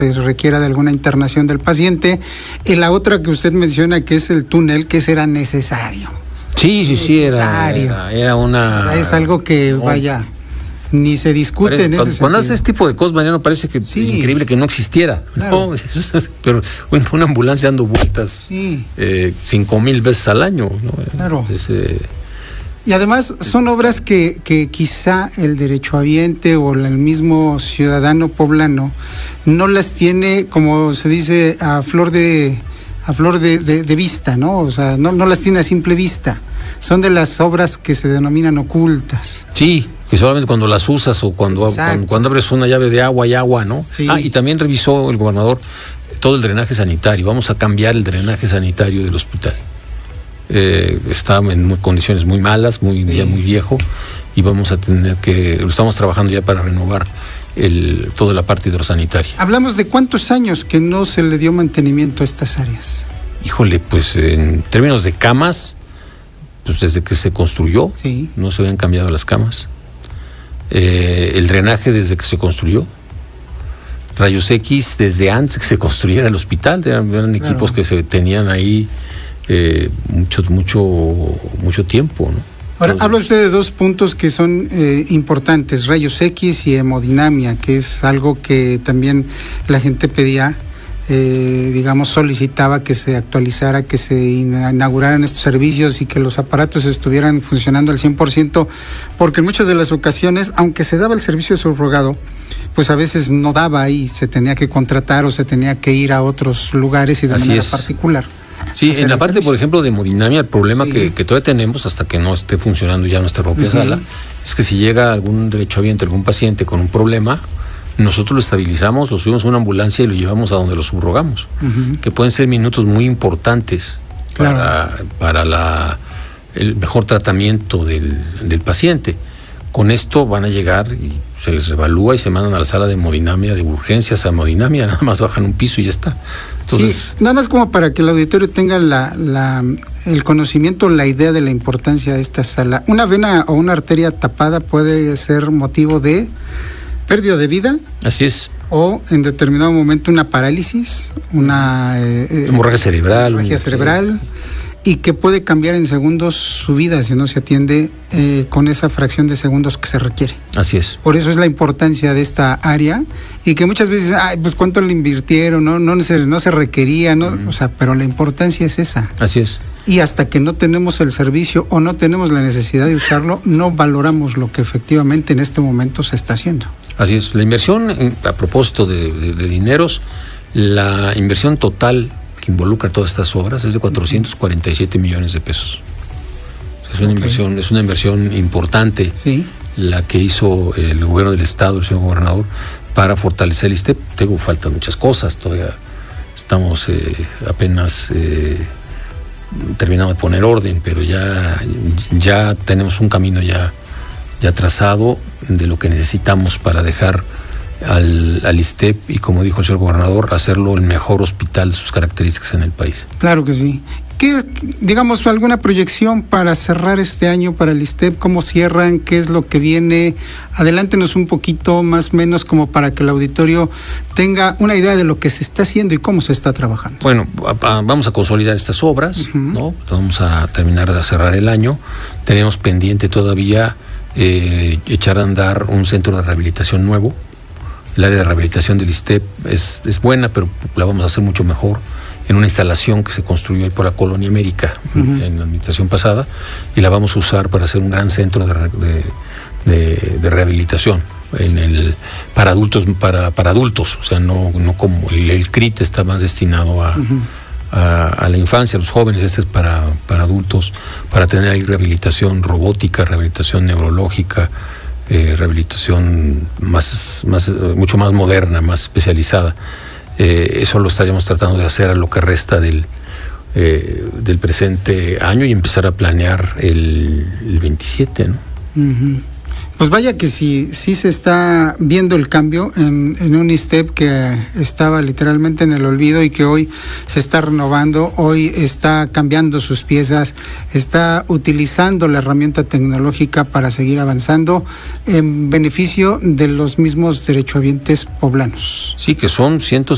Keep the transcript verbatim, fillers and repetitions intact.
se requiera de alguna internación del paciente. Y la otra que usted menciona, que es el túnel, que será necesario. Sí, sí, sí, era, era, era una... O sea, es algo que, no, vaya, ni se discute parece, en ese cuando, sentido. Cuando hace este tipo de cosas, Mariano, parece que sí, es increíble que no existiera. Claro. ¿No? Pero una, una ambulancia dando vueltas sí. eh, cinco mil veces al año, ¿no? Claro. Entonces, eh, y además son obras que, que quizá el derechohabiente o el mismo ciudadano poblano no las tiene, como se dice, a flor de a flor de, de, de vista, ¿no? O sea, no, no las tiene a simple vista. Son de las obras que se denominan ocultas. Sí, que solamente cuando las usas o cuando, cuando, cuando abres una llave de agua y agua, ¿no? Sí. Ah, y también revisó el gobernador todo el drenaje sanitario. Vamos a cambiar el drenaje sanitario del hospital. Eh, está en muy, condiciones muy malas, muy, sí. ya muy viejo, y vamos a tener que, lo estamos trabajando ya para renovar el, toda la parte hidrosanitaria. Hablamos de cuántos años que no se le dio mantenimiento a estas áreas. Híjole, pues en términos de camas, pues desde que se construyó, sí. no se habían cambiado las camas. Eh, el drenaje desde que se construyó. Rayos X desde antes que se construyera el hospital, eran, eran claro. equipos que se tenían ahí Eh, mucho mucho mucho tiempo, ¿no? Ahora, Entonces, habla usted de dos puntos que son eh, importantes, rayos X y hemodinamia, que es algo que también la gente pedía, eh, digamos, solicitaba que se actualizara, que se inauguraran estos servicios y que los aparatos estuvieran funcionando al cien por ciento, porque en muchas de las ocasiones, aunque se daba el servicio subrogado, pues a veces no daba y se tenía que contratar o se tenía que ir a otros lugares y de Así manera es. particular. Sí, en la parte, servicio. por ejemplo, de hemodinamia, el problema sí. que, que todavía tenemos hasta que no esté funcionando ya nuestra propia uh-huh. sala, es que si llega algún derechohabiente, algún paciente con un problema, nosotros lo estabilizamos, lo subimos a una ambulancia y lo llevamos a donde lo subrogamos, uh-huh. que pueden ser minutos muy importantes claro. para, para la, el mejor tratamiento del, del paciente. Con esto van a llegar y se les evalúa y se mandan a la sala de hemodinamia, de urgencias a hemodinamia, nada más bajan un piso y ya está. Entonces, sí, nada más como para que el auditorio tenga la, la, el conocimiento, la idea de la importancia de esta sala. Una vena o una arteria tapada puede ser motivo de pérdida de vida. Así es. O en determinado momento una parálisis, una eh, hemorragia cerebral. Hemorragia cerebral. Y que puede cambiar en segundos su vida si no se atiende eh, con esa fracción de segundos que se requiere. Así es. Por eso es la importancia de esta área y que muchas veces, ay, pues cuánto le invirtieron, no, no, se, no se requería, no, uh-huh. o sea, pero la importancia es esa. Así es. Y hasta que no tenemos el servicio o no tenemos la necesidad de usarlo, no valoramos lo que efectivamente en este momento se está haciendo. Así es. La inversión, a propósito de, de, de dineros, la inversión total que involucra todas estas obras es de cuatrocientos cuarenta y siete millones de pesos. O sea, es una okay. inversión, es una inversión importante sí. la que hizo el gobierno del estado, el señor gobernador, para fortalecer el ISSSTE. Tengo faltan muchas cosas, todavía estamos eh, apenas eh, terminando de poner orden, pero ya, ya tenemos un camino ya, ya trazado de lo que necesitamos para dejar al, al ISSSTE y, como dijo el señor gobernador, hacerlo el mejor hospital de sus características en el país. Claro que sí. ¿Qué, digamos, alguna proyección para cerrar este año para el ISSSTE? ¿Cómo cierran? ¿Qué es lo que viene? Adelántenos un poquito, más o menos, como para que el auditorio tenga una idea de lo que se está haciendo y cómo se está trabajando. Bueno, a, a, vamos a consolidar estas obras, uh-huh. ¿no? Vamos a terminar de cerrar el año. Tenemos pendiente todavía eh, echar a andar un centro de rehabilitación nuevo. El área de rehabilitación del ISSSTE es, es buena, pero la vamos a hacer mucho mejor en una instalación que se construyó ahí por la Colonia América uh-huh. en la administración pasada, y la vamos a usar para hacer un gran centro de, de, de, de rehabilitación en el para adultos para, para adultos, o sea, no, no como el, el C R I T está más destinado a, uh-huh. a, a la infancia, a los jóvenes. Este es para, para adultos, para tener ahí rehabilitación robótica, rehabilitación neurológica, eh, rehabilitación más, más, mucho más moderna, más especializada. Eh, eso lo estaríamos tratando de hacer a lo que resta del, eh, del presente año y empezar a planear el, el veintisiete, ¿no? Uh-huh. Pues vaya que sí, sí se está viendo el cambio en, en un ISSSTE que estaba literalmente en el olvido y que hoy se está renovando, hoy está cambiando sus piezas, está utilizando la herramienta tecnológica para seguir avanzando en beneficio de los mismos derechohabientes poblanos. Sí, que son ciento